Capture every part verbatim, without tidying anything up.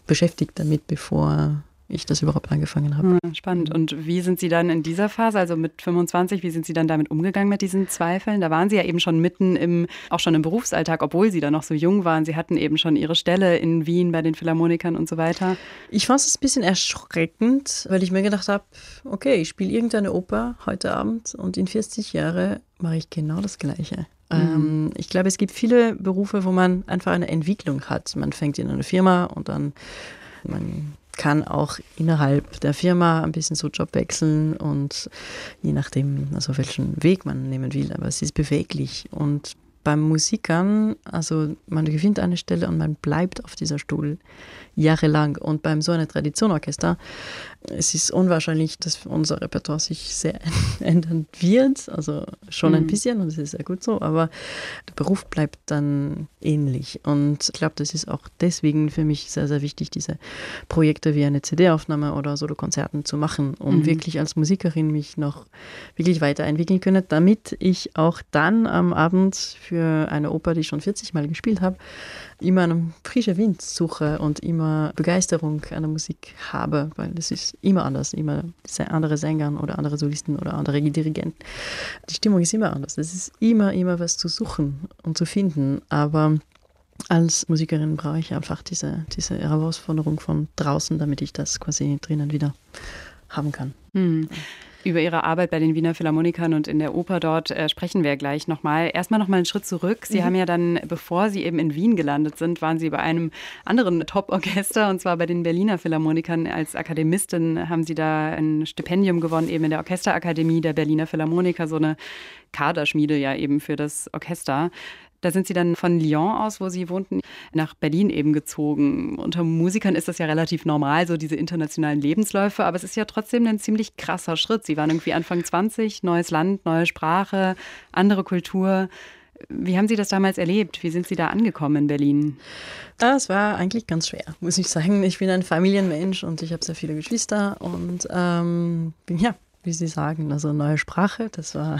beschäftigt damit, bevor ich das überhaupt angefangen habe. Hm, spannend. Und wie sind Sie dann in dieser Phase, also mit fünfundzwanzig, wie sind Sie dann damit umgegangen mit diesen Zweifeln? Da waren Sie ja eben schon mitten im, auch schon im Berufsalltag, obwohl Sie da noch so jung waren. Sie hatten eben schon Ihre Stelle in Wien bei den Philharmonikern und so weiter. Ich fand es ein bisschen erschreckend, weil ich mir gedacht habe, okay, ich spiele irgendeine Oper heute Abend und in vierzig Jahren mache ich genau das Gleiche. Mhm. Ähm, ich glaube, es gibt viele Berufe, wo man einfach eine Entwicklung hat. Man fängt in einer Firma und dann man kann auch innerhalb der Firma ein bisschen so Job wechseln und je nachdem, also welchen Weg man nehmen will, aber es ist beweglich. Und beim Musikern, also man gewinnt eine Stelle und man bleibt auf dieser Stuhl jahrelang. Und beim so einer Traditionorchester, es ist unwahrscheinlich, dass unser Repertoire sich sehr ändern wird. Also schon ein bisschen und es ist sehr gut so, aber der Beruf bleibt dann ähnlich. Und ich glaube, das ist auch deswegen für mich sehr, sehr wichtig, diese Projekte wie eine C D-Aufnahme oder Solokonzerten zu machen, um mhm. wirklich als Musikerin mich noch wirklich weiterentwickeln können, damit ich auch dann am Abend für eine Oper, die ich schon vierzig Mal gespielt habe, immer einen frischen Wind suche und immer Begeisterung an der Musik habe, weil das ist immer anders, immer andere Sänger oder andere Solisten oder andere Dirigenten. Die Stimmung ist immer anders. Es ist immer, immer was zu suchen und zu finden, aber als Musikerin brauche ich einfach diese, diese Herausforderung von draußen, damit ich das quasi drinnen wieder haben kann. Hm. Über Ihre Arbeit bei den Wiener Philharmonikern und in der Oper dort äh, sprechen wir gleich nochmal. Erstmal nochmal einen Schritt zurück. Sie mhm. haben ja dann, bevor Sie eben in Wien gelandet sind, waren Sie bei einem anderen Top-Orchester, und zwar bei den Berliner Philharmonikern. Als Akademistin haben Sie da ein Stipendium gewonnen, eben in der Orchesterakademie der Berliner Philharmoniker, so eine Kaderschmiede ja eben für das Orchester. Da sind Sie dann von Lyon aus, wo Sie wohnten, nach Berlin eben gezogen. Unter Musikern ist das ja relativ normal, so diese internationalen Lebensläufe, aber es ist ja trotzdem ein ziemlich krasser Schritt. Sie waren irgendwie Anfang zwanzig, neues Land, neue Sprache, andere Kultur. Wie haben Sie das damals erlebt? Wie sind Sie da angekommen in Berlin? Das war eigentlich ganz schwer, muss ich sagen. Ich bin ein Familienmensch und ich habe sehr viele Geschwister und ähm, bin ja, wie Sie sagen, also neue Sprache, das war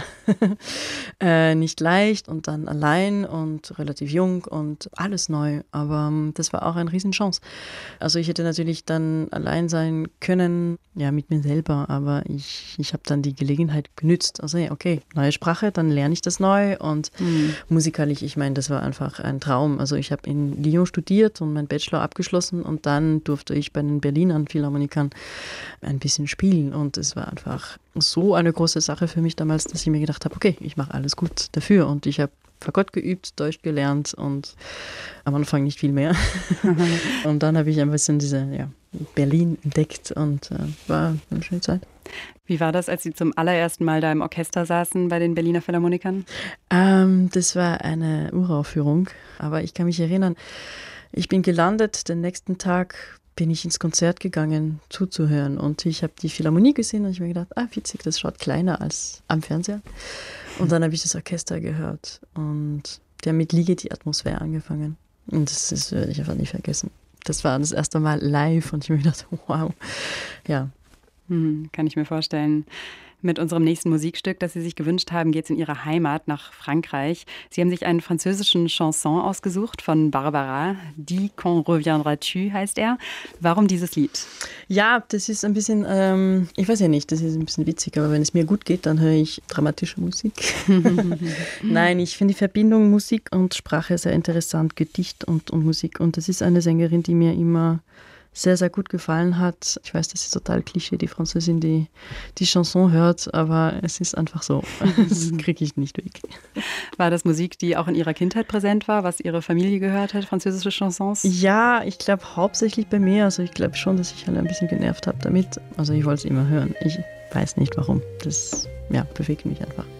äh, nicht leicht und dann allein und relativ jung und alles neu, aber ähm, das war auch eine Riesenchance. Also ich hätte natürlich dann allein sein können, ja, mit mir selber, aber ich, ich habe dann die Gelegenheit genützt. Also ja, okay, neue Sprache, dann lerne ich das neu und mhm. musikalisch, ich meine, das war einfach ein Traum. Also ich habe in Lyon studiert und meinen Bachelor abgeschlossen und dann durfte ich bei den Berliner Philharmonikern ein bisschen spielen und es war einfach so eine große Sache für mich damals, dass ich mir gedacht habe, okay, ich mache alles gut dafür und ich habe Fagott geübt, Deutsch gelernt und am Anfang nicht viel mehr. Und dann habe ich ein bisschen diese ja, Berlin entdeckt und äh, war eine schöne Zeit. Wie war das, als Sie zum allerersten Mal da im Orchester saßen bei den Berliner Philharmonikern? Ähm, das war eine Uraufführung, aber ich kann mich erinnern, ich bin gelandet, den nächsten Tag bin ich ins Konzert gegangen, zuzuhören. Und ich habe die Philharmonie gesehen und ich habe mir gedacht, ah, witzig, das schaut kleiner als am Fernseher. Und dann habe ich das Orchester gehört und damit liege die Atmosphäre angefangen. Und das, das werde ich einfach nie vergessen. Das war das erste Mal live und ich habe mir gedacht, wow, ja. Hm, kann ich mir vorstellen. Mit unserem nächsten Musikstück, das Sie sich gewünscht haben, geht es in Ihre Heimat nach Frankreich. Sie haben sich einen französischen Chanson ausgesucht von Barbara. Dis quand reviendras-tu heißt er. Warum dieses Lied? Ja, das ist ein bisschen, ähm, ich weiß ja nicht, das ist ein bisschen witzig, aber wenn es mir gut geht, dann höre ich dramatische Musik. Nein, ich finde die Verbindung Musik und Sprache sehr interessant, Gedicht und, und Musik. Und das ist eine Sängerin, die mir immer sehr, sehr gut gefallen hat. Ich weiß, das ist total Klischee, die Französin, die die Chanson hört, aber es ist einfach so. Das kriege ich nicht weg. War das Musik, die auch in Ihrer Kindheit präsent war, was Ihre Familie gehört hat, französische Chansons? Ja, ich glaube hauptsächlich bei mir. Also ich glaube schon, dass ich alle ein bisschen genervt habe damit. Also ich wollte es immer hören. Ich weiß nicht warum. Das ja, bewegt mich einfach.